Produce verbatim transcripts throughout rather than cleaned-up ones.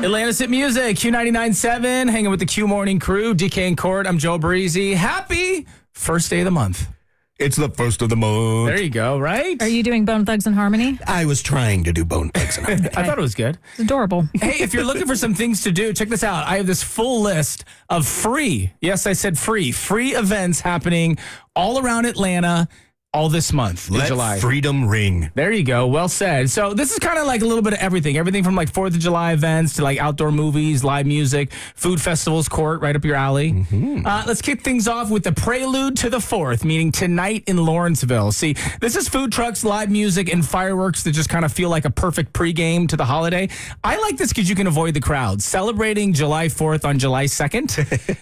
Atlanta's Hit Music, Q ninety-nine point seven, hanging with the Q Morning crew. D K and Court, I'm Joe Breezy. Happy first day of the month. It's the first of the month. There you go, right? Are you doing Bone Thugs and Harmony? I was trying to do Bone Thugs and Harmony. I thought it was good. It's adorable. Hey, if you're looking for some things to do, check this out. I have this full list of free, yes, I said free, free events happening all around Atlanta all this month in Let July. freedom ring. There you go. Well said. So this is kind of like a little bit of everything. Everything from like fourth of July events to like outdoor movies, live music, food festivals, Court, right up your alley. Mm-hmm. Uh, let's kick things off with the prelude to the fourth, meaning tonight in Lawrenceville. See, this is food trucks, live music, and fireworks that just kind of feel like a perfect pregame to the holiday. I like this because you can avoid the crowds. Celebrating July fourth on July second.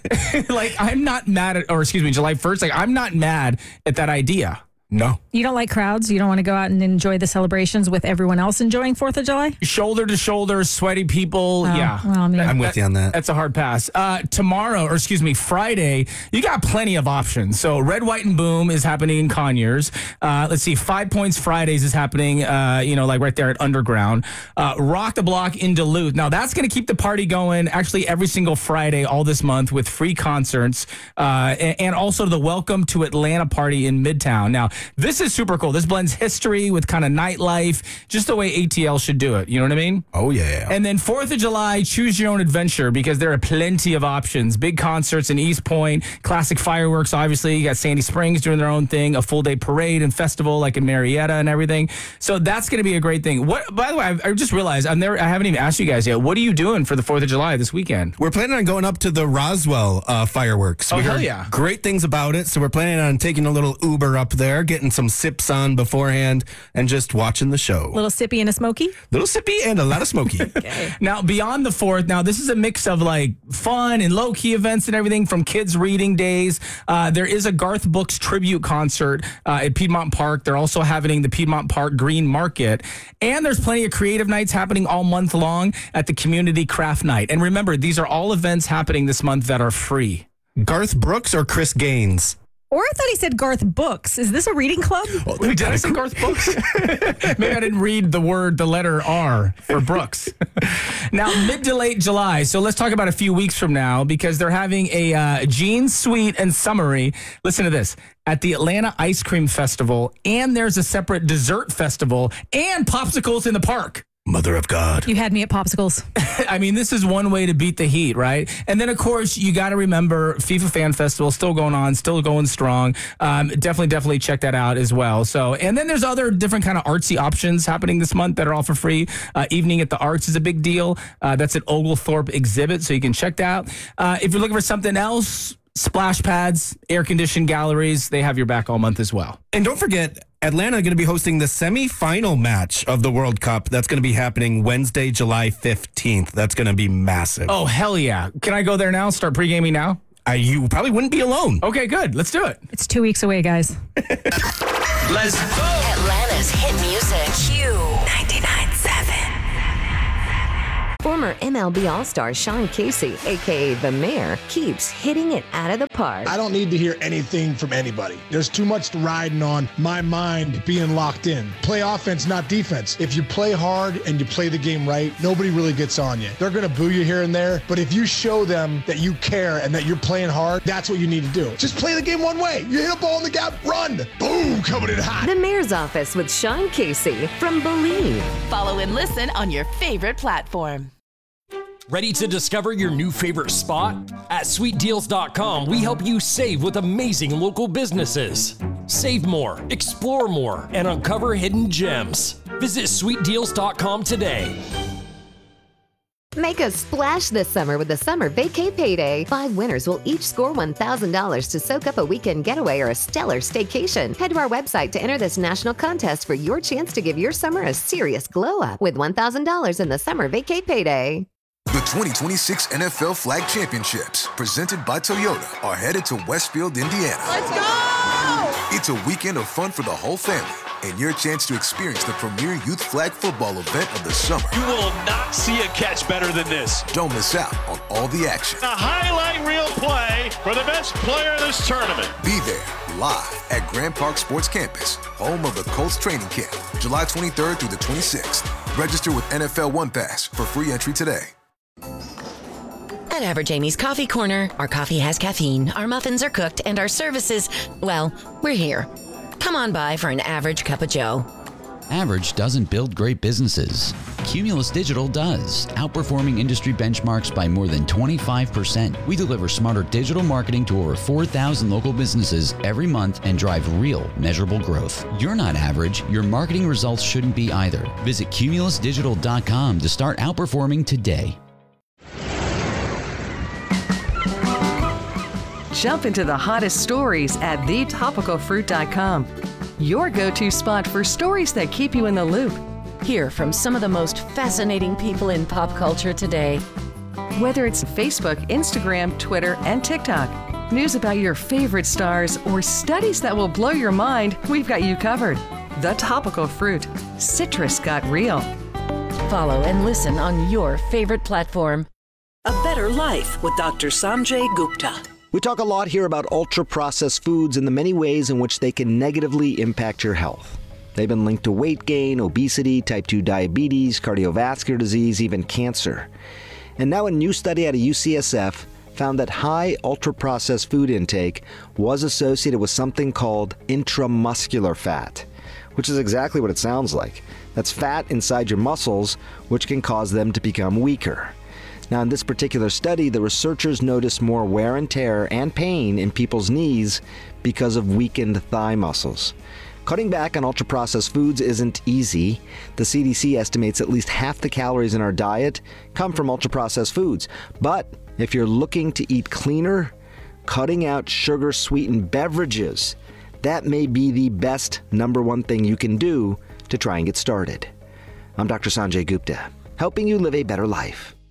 Like, I'm not mad at, or excuse me, July first. Like, I'm not mad at that idea. No. You don't like crowds? You don't want to go out and enjoy the celebrations with everyone else enjoying fourth of July? Shoulder to shoulder, sweaty people. Oh, yeah. well, I mean, I'm with you on that. That's a hard pass. Uh, tomorrow, or excuse me, Friday, you got plenty of options. So Red, White, and Boom is happening in Conyers. Uh, let's see, Five Points Fridays is happening, uh, you know, like right there at Underground. Uh, Rock the Block in Duluth. Now, that's going to keep the party going actually every single Friday all this month with free concerts uh, and, and also the Welcome to Atlanta party in Midtown. Now, this is super cool. This blends history with kind of nightlife, just the way A T L should do it. You know what I mean? Oh, yeah. And then fourth of July, choose your own adventure because there are plenty of options. Big concerts in East Point, classic fireworks, obviously. You got Sandy Springs doing their own thing, a full day parade and festival like in Marietta and everything. So that's going to be a great thing. What? By the way, I, I just realized I've never, I haven't even asked you guys yet. What are you doing for the fourth of July this weekend? We're planning on going up to the Roswell uh, fireworks. Oh, we hell heard yeah. Great things about it. So we're planning on taking a little Uber up there, getting some sips on beforehand, and just watching the show. little sippy and a smoky? Little sippy and a lot of smoky. Okay. Now, beyond the fourth, now this is a mix of like fun and low-key events and everything from kids' reading days. Uh, there is a Garth Brooks tribute concert uh, at Piedmont Park. They're also having the Piedmont Park Green Market. And there's plenty of creative nights happening all month long at the Community Craft Night. And remember, these are all events happening this month that are free. Garth Brooks or Chris Gaines? Or I thought he said Garth Books. Is this a reading club? Oh, did I say Garth Brooks? Maybe I didn't read the word, the letter R for Brooks. Now, mid to late July. So let's talk about a few weeks from now because they're having a uh, Gene Sweet and Summery. Listen to this. At the Atlanta Ice Cream Festival, and there's a separate dessert festival and popsicles in the park. Mother of God. You had me at popsicles. I mean, this is one way to beat the heat, right? And then, of course, you got to remember FIFA Fan Festival still going on, still going strong. Um, definitely, definitely check that out as well. So, and then there's other different kind of artsy options happening this month that are all for free. Uh, Evening at the Arts is a big deal. Uh, that's at Oglethorpe Exhibit, so you can check that out. Uh, if you're looking for something else, splash pads, air-conditioned galleries, they have your back all month as well. And don't forget, Atlanta going to be hosting the semifinal match of the World Cup. That's going to be happening Wednesday, July fifteenth. That's going to be massive. Oh, hell yeah. Can I go there now? Start pre-gaming now? Uh, you probably wouldn't be alone. Okay, good. Let's do it. It's two weeks away, guys. Let's go. Atlanta's hit music. Q ninety-nine point seven. Former M L B All-Star Sean Casey, a k a. The Mayor, keeps hitting it out of the park. I don't need to hear anything from anybody. There's too much riding on my mind being locked in. Play offense, not defense. If you play hard and you play the game right, nobody really gets on you. They're going to boo you here and there, but if you show them that you care and that you're playing hard, that's what you need to do. Just play the game one way. You hit a ball in the gap, run. Boom, coming in hot. The Mayor's Office with Sean Casey from Believe. Follow and listen on your favorite platform. Ready to discover your new favorite spot? At sweet deals dot com, we help you save with amazing local businesses. Save more, explore more, and uncover hidden gems. Visit sweet deals dot com today. Make a splash this summer with the Summer Vacay Payday. Five winners will each score one thousand dollars to soak up a weekend getaway or a stellar staycation. Head to our website to enter this national contest for your chance to give your summer a serious glow up with one thousand dollars in the Summer Vacay Payday. The twenty twenty-six N F L Flag Championships, presented by Toyota, are headed to Westfield, Indiana. Let's go! It's a weekend of fun for the whole family and your chance to experience the premier youth flag football event of the summer. You will not see a catch better than this. Don't miss out on all the action. A highlight reel play for the best player of this tournament. Be there live at Grand Park Sports Campus, home of the Colts training camp, July twenty-third through the twenty-sixth. Register with N F L One Pass for free entry today. At Average Amy's Coffee Corner, our coffee has caffeine, our muffins are cooked, and our services, well, we're here. Come on by for an average cup of joe. Average doesn't build great businesses. Cumulus Digital does, outperforming industry benchmarks by more than twenty-five percent. We deliver smarter digital marketing to over four thousand local businesses every month and drive real, measurable growth. You're not average. Your marketing results shouldn't be either. Visit cumulus digital dot com to start outperforming today. Jump into the hottest stories at the topical fruit dot com. Your go-to spot for stories that keep you in the loop. Hear from some of the most fascinating people in pop culture today. Whether it's Facebook, Instagram, Twitter, and TikTok, news about your favorite stars, or studies that will blow your mind, we've got you covered. The Topical Fruit. Citrus got real. Follow and listen on your favorite platform. A Better Life with Doctor Sanjay Gupta. We talk a lot here about ultra-processed foods and the many ways in which they can negatively impact your health. They've been linked to weight gain, obesity, type two diabetes, cardiovascular disease, even cancer. And now a new study out of U C S F found that high ultra-processed food intake was associated with something called intramuscular fat, which is exactly what it sounds like. That's fat inside your muscles, which can cause them to become weaker. Now, in this particular study, the researchers noticed more wear and tear and pain in people's knees because of weakened thigh muscles. Cutting back on ultra-processed foods isn't easy. The C D C estimates at least half the calories in our diet come from ultra-processed foods. But if you're looking to eat cleaner, cutting out sugar-sweetened beverages, that may be the best number one thing you can do to try and get started. I'm Doctor Sanjay Gupta, helping you live a better life.